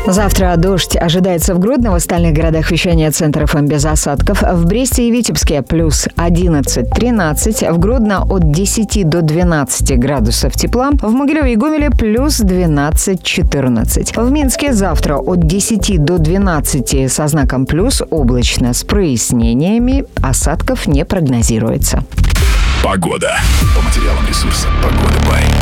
Завтра дождь ожидается в Гродно, в остальных городах вещания Центр ФМ без осадков. В Бресте и Витебске плюс 11-13, в Гродно от 10 до 12 градусов тепла, в Могилеве и Гомеле плюс 12-14. В Минске завтра от 10 до 12 со знаком плюс, облачно с прояснениями, осадков не прогнозируется. Погода. По материалам ресурса «Погода.бай».